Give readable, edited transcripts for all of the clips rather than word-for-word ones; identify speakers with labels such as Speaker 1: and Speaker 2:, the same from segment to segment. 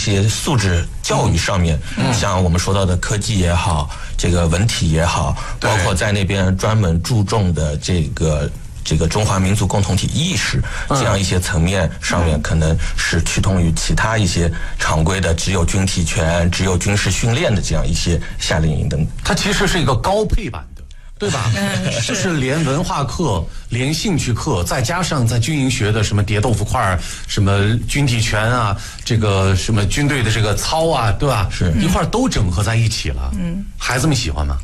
Speaker 1: 些素质教育上面，像我们说到的科技也好，这个文体也好，包括在那边专门注重的这个中华民族共同体意识这样一些层面上面，可能是趋同于其他一些常规的只有军体权、只有军事训练的这样一些夏令营等。
Speaker 2: 它其实是一个高配版的，对吧？就是连文化课、连兴趣课，再加上在军营学的什么叠豆腐块、什么军体拳啊，这个什么军队的这个操啊，对吧？
Speaker 1: 是
Speaker 2: 一块都整合在一起了。孩子们喜欢吗？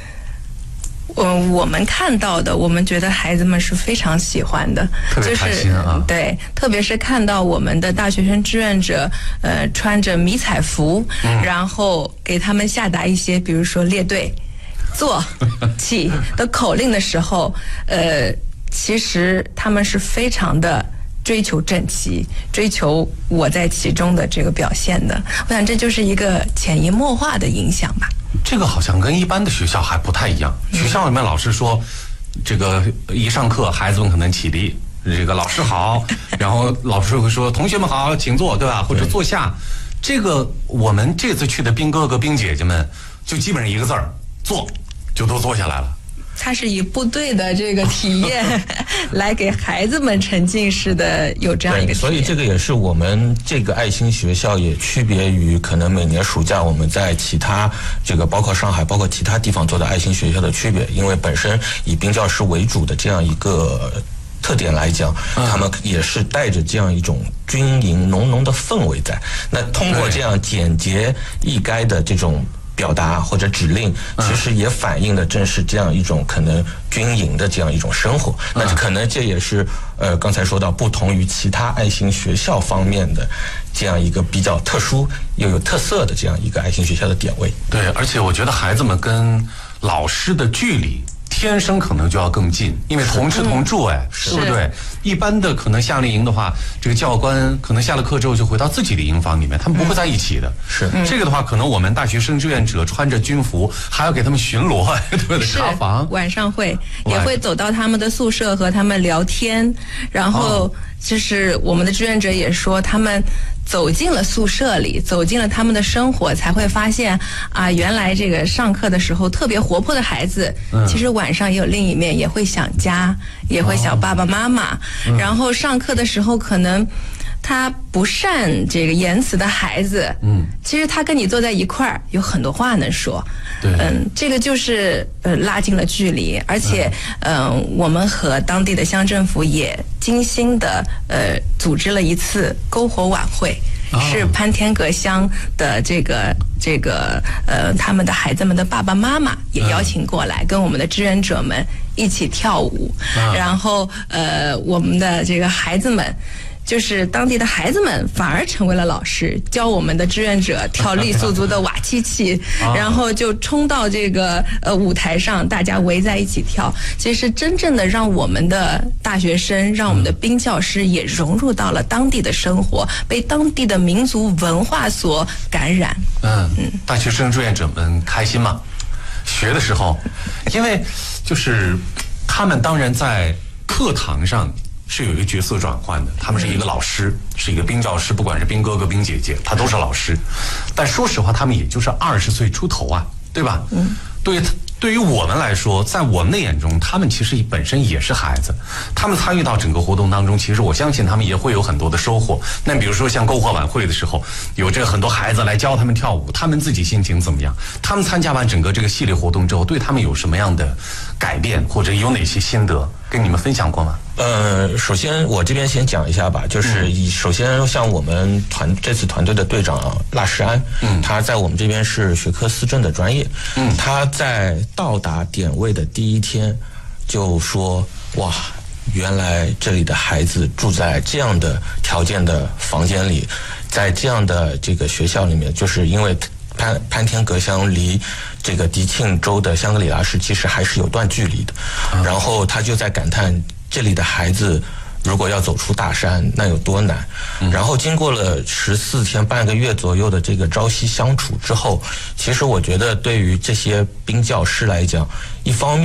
Speaker 3: 我们看到的，我们觉得孩子们是非常喜欢的，
Speaker 2: 特别开心啊！
Speaker 3: 对，特别是看到我们的大学生志愿者，穿着迷彩服，然后给他们下达一些，比如说列队、坐、起的口令的时候，其实他们是非常的追求整齐，追求我在其中的这个表现的。我想这就是一个潜移默化的影响吧。
Speaker 2: 这个好像跟一般的学校还不太一样。学校里面老师说，这个一上课，孩子们可能起立，这个老师好，然后老师会说同学们好，请坐，对吧？或者坐下。这个我们这次去的兵哥哥兵姐姐们，就基本上一个字儿，坐，就都坐下来了。
Speaker 3: 它是以部队的这个体验来给孩子们沉浸式的有这样一个体验。
Speaker 1: 所以这个也是我们这个爱心学校也区别于可能每年暑假我们在其他这个包括上海包括其他地方做的爱心学校的区别，因为本身以兵教师为主的这样一个特点来讲，他们也是带着这样一种军营浓浓的氛围在。那通过这样简洁易赅的这种表达或者指令，其实也反映的正是这样一种可能军营的这样一种生活。那可能这也是刚才说到不同于其他爱心学校方面的这样一个比较特殊又有特色的这样一个爱心学校的点位。
Speaker 2: 对，而且我觉得孩子们跟老师的距离天生可能就要更近，因为同吃同住，对不对？一般的可能夏令营的话，这个教官可能下了课之后就回到自己的营房里面，他们不会在一起的。
Speaker 1: 是
Speaker 2: 这个的话，可能我们大学生志愿者穿着军服，还要给他们巡逻，对不对？查房，
Speaker 3: 晚上也会走到他们的宿舍和他们聊天，然后就是我们的志愿者也说，他们走进了宿舍里，走进了他们的生活，才会发现啊，原来这个上课的时候特别活泼的孩子，其实晚上也有另一面，也会想家，也会想爸爸妈妈。然后上课的时候，可能他不善这个言辞的孩子，其实他跟你坐在一块儿，有很多话能说。这个就是拉近了距离，而且我们和当地的乡政府也精心的组织了一次篝火晚会，是潘天阁乡的这个他们的孩子们的爸爸妈妈也邀请过来，跟我们的志愿者们一起跳舞，然后我们的这个孩子们。就是当地的孩子们反而成为了老师，教我们的志愿者跳傈僳族的瓦器器，然后就冲到这个舞台上，大家围在一起跳。其实真正的让我们的大学生，让我们的兵教师也融入到了当地的生活，被当地的民族文化所感染。
Speaker 2: 大学生志愿者们开心吗？学的时候，因为就是他们当然在课堂上是有一个角色转换的，他们是一个老师，是一个兵教师，不管是兵哥哥兵姐姐，他都是老师。但说实话，他们也就是20岁出头啊，对吧？对于我们来说，在我们的眼中，他们其实本身也是孩子。他们参与到整个活动当中，其实我相信他们也会有很多的收获。那比如说像篝火晚会的时候，有这很多孩子来教他们跳舞，他们自己心情怎么样？他们参加完整个这个系列活动之后，对他们有什么样的改变，或者有哪些心得跟你们分享过吗？
Speaker 1: 首先我这边先讲一下吧，就是首先像我们这次团队的队长腊世安，他在我们这边是学科思政的专业，他在到达点位的第一天就说，哇，原来这里的孩子住在这样的条件的房间里，在这样的这个学校里面，就是因为潘天阁乡离这个迪庆州的香格里拉市其实还是有段距离的，然后他就在感叹这里的孩子如果要走出大山那有多难。然后经过了14天半个月左右的这个朝夕相处之后，其实我觉得对于这些兵教师来讲，一方面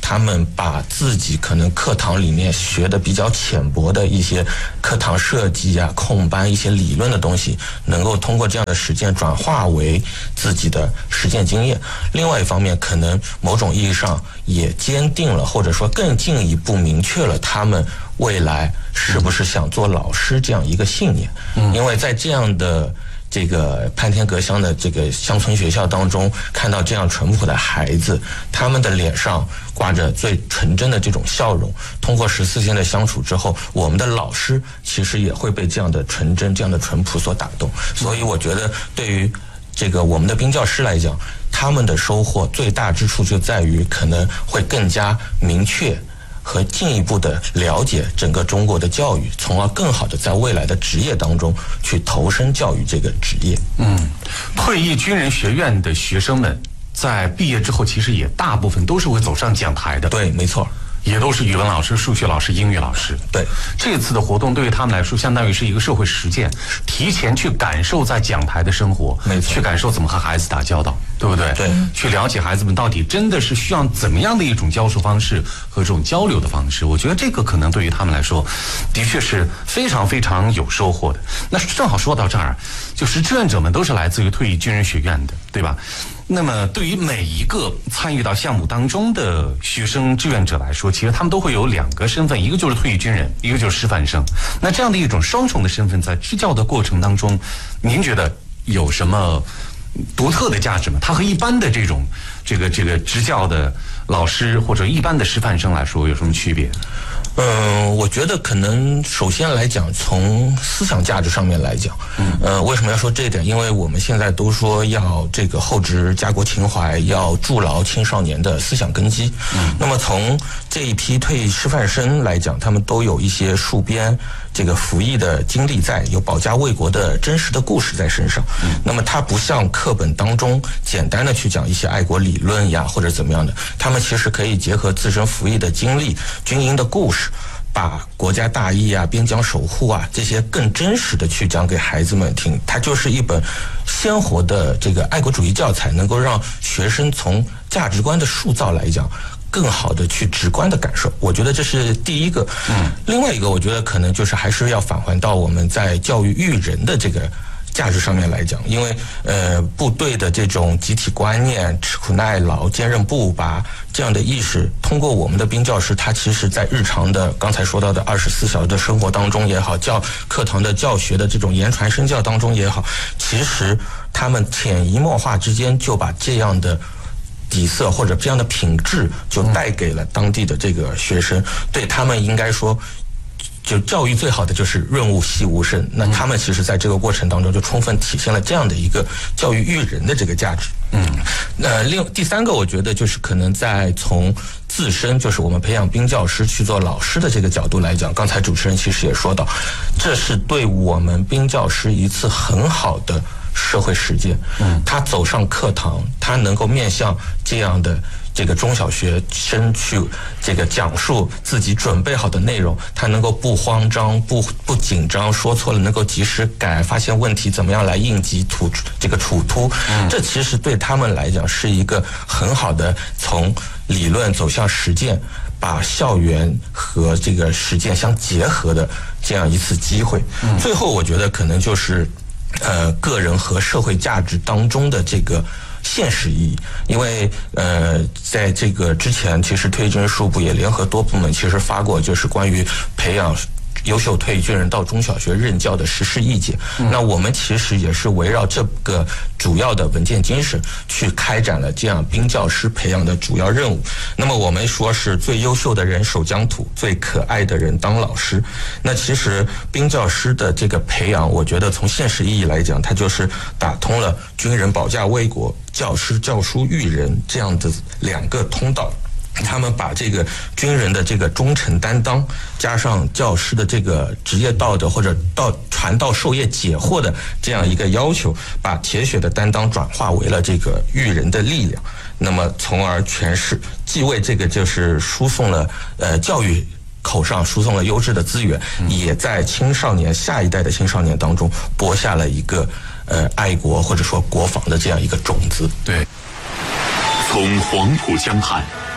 Speaker 1: 他们把自己可能课堂里面学的比较浅薄的一些课堂设计啊、控班一些理论的东西，能够通过这样的实践转化为自己的实践经验。另外一方面，可能某种意义上也坚定了，或者说更进一步明确了他们未来是不是想做老师这样一个信念。因为在这样的这个潘天阁乡的这个乡村学校当中，看到这样淳朴的孩子，他们的脸上挂着最纯真的这种笑容，通过14天的相处之后，我们的老师其实也会被这样的纯真、这样的淳朴所打动。所以我觉得对于这个我们的兵教师来讲，他们的收获最大之处就在于可能会更加明确和进一步的了解整个中国的教育，从而更好的在未来的职业当中去投身教育这个职业。
Speaker 2: 退役军人学院的学生们在毕业之后，其实也大部分都是会走上讲台的。
Speaker 1: 对，没错。
Speaker 2: 也都是语文老师、数学老师、英语老师。
Speaker 1: 对，
Speaker 2: 这次的活动对于他们来说，相当于是一个社会实践，提前去感受在讲台的生活，
Speaker 1: 没错，
Speaker 2: 去感受怎么和孩子打交道，对不对？
Speaker 1: 对，
Speaker 2: 去了解孩子们到底真的是需要怎么样的一种教授方式和这种交流的方式。我觉得这个可能对于他们来说，的确是非常非常有收获的。那正好说到这儿，就是志愿者们都是来自于退役军人学院的，对吧？那么对于每一个参与到项目当中的学生志愿者来说，其实他们都会有2个身份，一个就是退役军人，一个就是师范生。那这样的一种双重的身份，在支教的过程当中，您觉得有什么独特的价值吗？它和一般的这种这个支教的老师或者一般的师范生来说有什么区别？
Speaker 1: 我觉得可能首先来讲，从思想价值上面来讲，为什么要说这一点？因为我们现在都说要这个厚植家国情怀，要筑牢青少年的思想根基。那么从这一批退役师范生来讲，他们都有一些戍边这个服役的经历在，有保家卫国的真实的故事在身上。那么它不像课本当中简单的去讲一些爱国理论呀或者怎么样的，他们其实可以结合自身服役的经历、军营的故事，把国家大义啊、边疆守护啊这些更真实的去讲给孩子们听。它就是一本鲜活的这个爱国主义教材，能够让学生从价值观的塑造来讲更好的去直观的感受。我觉得这是第一个。另外一个我觉得可能就是还是要返还到我们在教育育人的这个价值上面来讲，因为部队的这种集体观念、吃苦耐劳、坚韧不拔这样的意识，通过我们的兵教师，他其实在日常的刚才说到的24小时的生活当中也好，课堂的教学的这种言传身教当中也好，其实他们潜移默化之间就把这样的底色或者这样的品质就带给了当地的这个学生。对他们应该说，就教育最好的就是润物细无声。那他们其实在这个过程当中就充分体现了这样的一个教育育人的这个价值。第三个我觉得就是可能在从自身，就是我们培养兵教师去做老师的这个角度来讲，刚才主持人其实也说到，这是对我们兵教师一次很好的社会实践。他走上课堂，他能够面向这样的这个中小学生去这个讲述自己准备好的内容，他能够不慌张、不紧张，说错了能够及时改，发现问题怎么样来应急处突。这其实对他们来讲是一个很好的从理论走向实践，把校园和这个实践相结合的这样一次机会。最后我觉得可能就是个人和社会价值当中的这个现实意义。因为在这个之前，其实退役军人事务部也联合多部门其实发过就是关于培养优秀退役军人到中小学任教的实施意见。那我们其实也是围绕这个主要的文件精神去开展了这样兵教师培养的主要任务。那么我们说是最优秀的人守疆土，最可爱的人当老师。那其实兵教师的这个培养，我觉得从现实意义来讲，它就是打通了军人保家卫国、教师教书育人这样的2个通道。他们把这个军人的这个忠诚担当，加上教师的这个职业道德或者传道授业解惑的这样一个要求，把铁血的担当转化为了这个育人的力量。那么从而诠释既为这个就是输送了教育口上输送了优质的资源，也在下一代的青少年当中播下了一个爱国或者说国防的这样一个种子。
Speaker 2: 对，
Speaker 4: 从黄浦江畔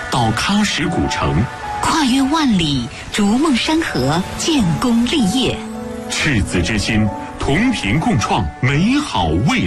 Speaker 4: 到喀什古城，
Speaker 5: 跨越万里，逐梦山河，建功立业。
Speaker 4: 赤子之心，同频共创美好未来。